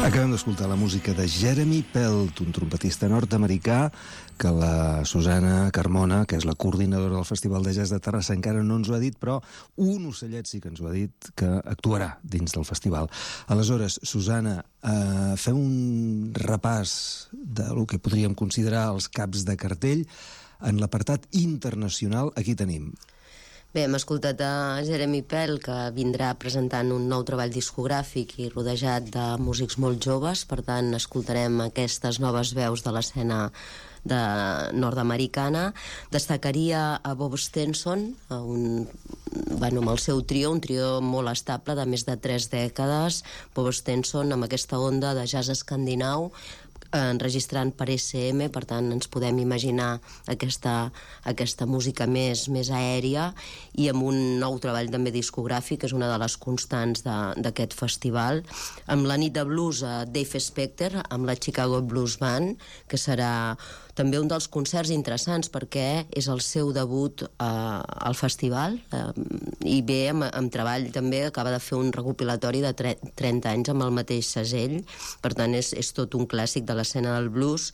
Acabem d'escoltar la música de Jeremy Pelt, un trompetista nord-americà que la Susana Carmona, que és la coordinadora del Festival de Jazz de Terrassa, encara no ens ho ha dit, però un ocellet sí que ens ho ha dit, que actuarà dins del festival. Aleshores, Susana, fem un repàs del que podríem considerar els caps de cartell. En l'apartat internacional, aquí tenim... Bé, hem escoltat a Jeremy Pelt, que vindrà presentant un nou treball discogràfic i rodejat de músics molt joves, per tant escoltarem aquestes noves veus de l'escena nord-americana. Destacaria a Bob Stenson, amb el seu trio, un trio molt estable de més de 3 dècades. Bob Stenson amb aquesta onda de jazz escandinau, enregistrant per ECM, per tant ens podem imaginar aquesta música més aèria, i amb un nou treball també discogràfic, que és una de les constants d'aquest festival, amb la nit de blues a Dave Specter, amb la Chicago Blues Band, que serà també un dels concerts interessants perquè és el seu debut al festival, i bé, amb treball també, acaba de fer un recopilatori de 30 anys amb el mateix segell, per tant és tot un clàssic de l'escena del blues.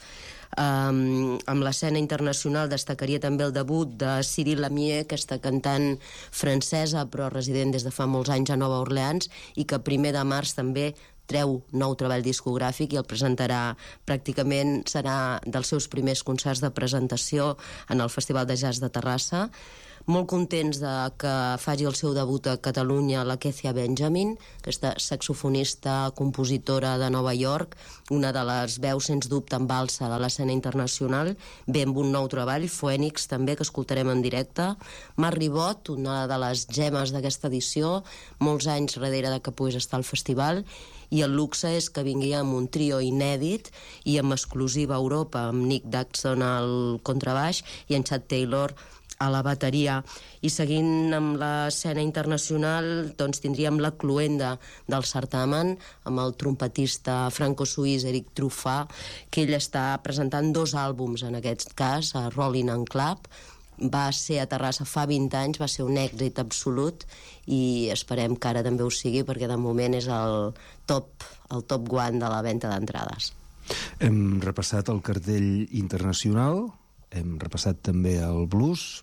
Amb l'escena internacional destacaria també el debut de Cyril Lamier, aquesta cantant francesa però resident des de fa molts anys a Nova Orleans, i que a 1 de març també treu nou treball discogràfic i el presentarà, pràcticament serà dels seus primers concerts de presentació en el Festival de Jazz de Terrassa. Molt contents de que faci el seu debut a Catalunya la Kezia Benjamin, aquesta saxofonista, compositora de Nova York, una de les veus sens dubte en alça de l'escena internacional, ve amb un nou treball, Phoenix també, que escoltarem en directe. Marc Ribot, una de les gemes d'aquesta edició, molts anys darrere de que pogués estar al festival, i el luxe és que vingui amb un trio inèdit i amb exclusiva a Europa, amb Nick Daxon al contrabaix i en Chad Taylor a la bateria. I seguint amb l'escena internacional, doncs tindríem la cloenda del certamen amb el trompetista franco-suís Eric Truffat, que ell està presentant 2 àlbums en aquest cas, a Rolling and Club. Va ser a Terrassa fa 20 anys, va ser un èxit absolut, i esperem que ara també ho sigui, perquè de moment és el top one de la venda d'entrades. Hem repassat el cartell internacional, hem repassat també el blues.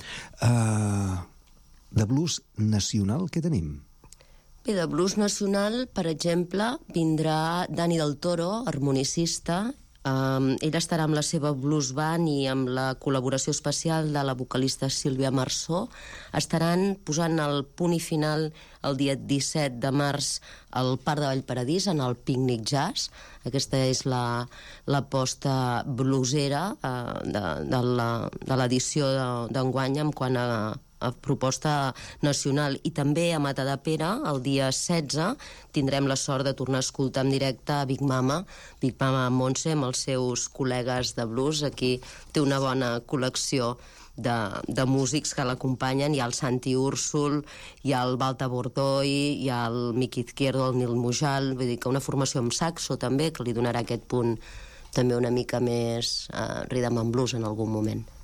De blues nacional, què tenim? Bé, de blues nacional, per exemple, vindrà Dani del Toro, harmonicista. Ell estarà amb la seva blues band i amb la col·laboració especial de la vocalista Sílvia Marsó. Estaran posant el punt i final el dia 17 de març al Parc de Vallparadís, en el Picnic Jazz. Aquesta és l'aposta bluesera de l'edició d'enguany en quant a proposta nacional. I també a Matadepera, el dia 16, tindrem la sort de tornar a escoltar en directe a Big Mama Montse, amb els seus col·legues de blues. Aquí té una bona col·lecció de músics que l'acompanyen. Hi ha el Santi Úrsul, hi ha el Balta Bordoy, hi ha el Miqui Izquierdo, el Nil Mujal, vull dir que una formació amb saxo també, que li donarà aquest punt també una mica més rhythm and blues en algun moment.